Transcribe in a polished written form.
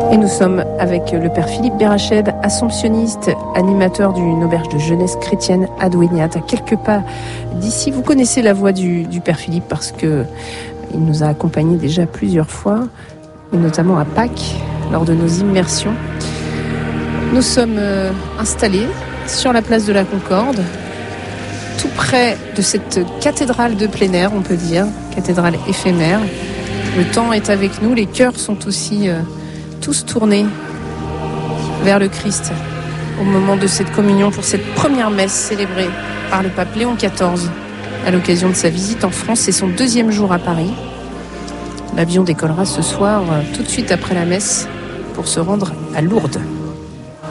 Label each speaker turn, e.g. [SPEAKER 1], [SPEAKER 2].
[SPEAKER 1] Et nous sommes avec le père Philippe Berached, assomptionniste, animateur d'une auberge de jeunesse chrétienne à Douéniat, à quelques pas d'ici. Vous connaissez la voix du père Philippe parce que il nous a accompagnés déjà plusieurs fois, et notamment à Pâques, lors de nos immersions. Nous sommes installés sur la place de la Concorde, tout près de cette cathédrale de plein air, on peut dire, cathédrale éphémère. Le temps est avec nous, les cœurs sont aussi tous tournés vers le Christ au moment de cette communion pour cette première messe célébrée par le pape Léon XIV à l'occasion de sa visite en France. C'est son deuxième jour à Paris. L'avion décollera ce soir tout de suite après la messe pour se rendre à Lourdes.